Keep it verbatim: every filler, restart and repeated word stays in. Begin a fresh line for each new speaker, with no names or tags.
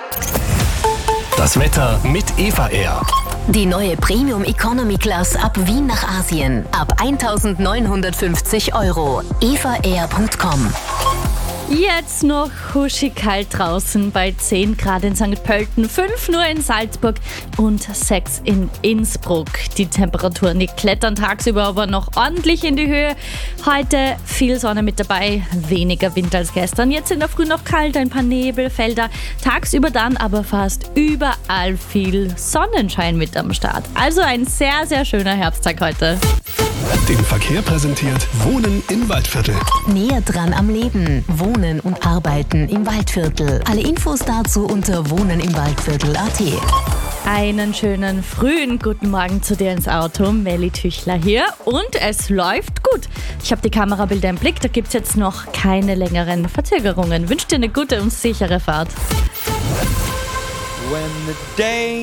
Das Wetter mit Eva Air.
Die neue Premium Economy Class ab Wien nach Asien. Ab eintausendneunhundertfünfzig Euro. eva air punkt com.
Jetzt noch huschig kalt draußen bei zehn Grad in Sankt Pölten, fünf nur in Salzburg und sechs in Innsbruck. Die Temperaturen, die klettern tagsüber aber noch ordentlich in die Höhe. Heute viel Sonne mit dabei, weniger Wind als gestern. Jetzt in der Früh noch kalt, ein paar Nebelfelder. Tagsüber dann aber fast überall viel Sonnenschein mit am Start. Also ein sehr, sehr schöner Herbsttag heute.
Den Verkehr präsentiert Wohnen im Waldviertel.
Näher dran am Leben. Wohnen und Arbeiten im Waldviertel. Alle Infos dazu unter wohnenimwaldviertel punkt at.
Einen schönen frühen guten Morgen zu dir ins Auto. Melli Tüchler hier und es läuft gut. Ich habe die Kamerabilder im Blick, da gibt es jetzt noch keine längeren Verzögerungen. Wünsche dir eine gute und sichere Fahrt.
When the day